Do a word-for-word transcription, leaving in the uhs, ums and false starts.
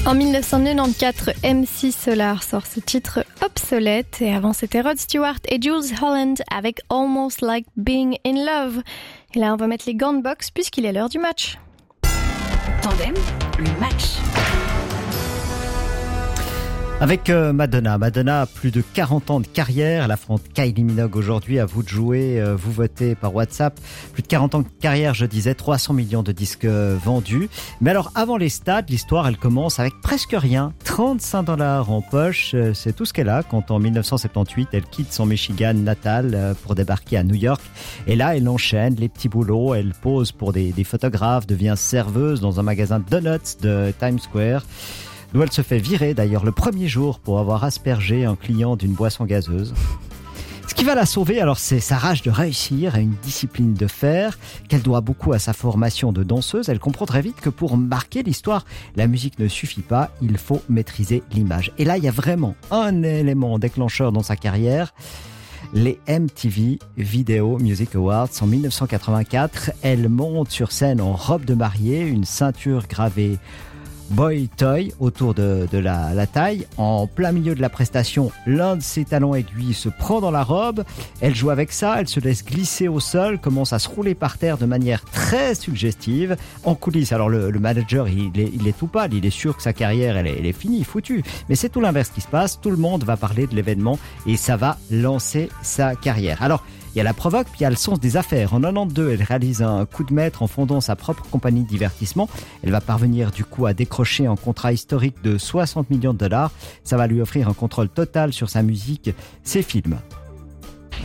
En dix-neuf cent quatre-vingt-quatorze, M C Solar sort ce titre obsolète et avant c'était Rod Stewart et Jools Holland avec Almost Like Being in Love. Et là on va mettre les gants de boxe puisqu'il est l'heure du match. Tandem, le match. Avec euh, Madonna. Madonna a plus de quarante ans de carrière. Elle affronte Kylie Minogue aujourd'hui. À vous de jouer. Euh, vous votez par WhatsApp. Plus de quarante ans de carrière, je disais. trois cents millions de disques euh, vendus. Mais alors, avant les stats, l'histoire, elle commence avec presque rien. trente-cinq dollars en poche. Euh, c'est tout ce qu'elle a quand en dix-neuf cent soixante-dix-huit, elle quitte son Michigan natal euh, pour débarquer à New York. Et là, elle enchaîne les petits boulots. Elle pose pour des, des photographes, devient serveuse dans un magasin de donuts de Times Square, d'où elle se fait virer d'ailleurs le premier jour pour avoir aspergé un client d'une boisson gazeuse. Ce qui va la sauver, alors, c'est sa rage de réussir et une discipline de fer qu'elle doit beaucoup à sa formation de danseuse. Elle comprend très vite que pour marquer l'histoire, la musique ne suffit pas, il faut maîtriser l'image. Et là, il y a vraiment un élément déclencheur dans sa carrière. Les M T V Video Music Awards en dix-neuf cent quatre-vingt-quatre. Elle monte sur scène en robe de mariée, une ceinture gravée Boy Toy autour de, de la, la taille. En plein milieu de la prestation, l'un de ses talons aiguilles se prend dans la robe. Elle joue avec ça, elle se laisse glisser au sol, commence à se rouler par terre de manière très suggestive. En coulisses, alors le, le manager, il est, il est tout pâle, il est sûr que sa carrière, elle est, elle est finie, foutue. Mais c'est tout l'inverse qui se passe. Tout le monde va parler de l'événement et ça va lancer sa carrière. Alors, il y a la provoque, puis il y a le sens des affaires. En quatre-vingt-douze, elle réalise un coup de maître en fondant sa propre compagnie de divertissement. Elle va parvenir du coup à décrocher un contrat historique de soixante millions de dollars. Ça va lui offrir un contrôle total sur sa musique, ses films.